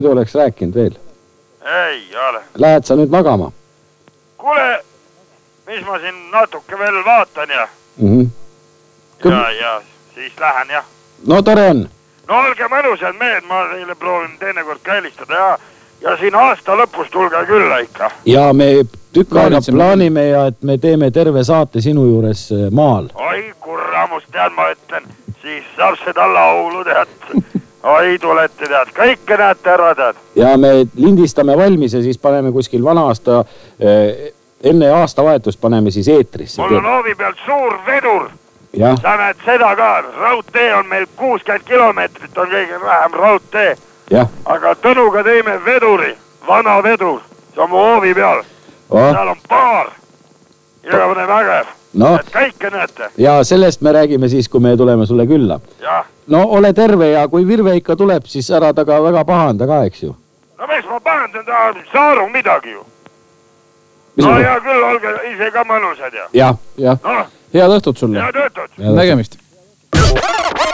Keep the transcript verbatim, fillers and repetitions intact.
oleks rääkinud veel. Ei ole. Lähed sa nüüd magama? Kuule, mis ma siin natuke veel vaatan ja... Mm -hmm. ja, ja siis lähen jah. No tore on. No olge mõnusad mehed, ma teile proovin teinekord käilistada ja, ja siin aasta lõpus tulge külla ikka. Ja me tükk aega plaanime ja et me teeme terve saate sinu juures maal. Oi kurramus, tead ma ütlen, siis saab seda laulu tead. Oi tulete tead, kõike näete ära tead. Ja me lindistame valmis ja siis paneme kuskil vana aasta, eh, enne aastavahetust paneme siis eetrisse. Mul on hoovi pealt suur vedur. Ja. Sa näed seda ka, raudtee on meil kuuskümmend kilomeetrit on kõige vähem raudtee. Ja. Aga Tõnuga teeme veduri, vana vedur, see on mu hoovi peal. Oh. Seal on paar, igavene vägev, no. Et kõike näete. Ja sellest me räägime siis, kui me tuleme sulle külla. Ja. No ole terve ja kui Virve ikka tuleb, siis ära ta ka väga pahanda ka, eks ju. No mis ma pahandan, ta saa aru midagi ju. Mis no hea küll, olge ise ka mõnusad ja. Ja, ja. No. Head õhtut sulle. Head õhtut. Nägemist.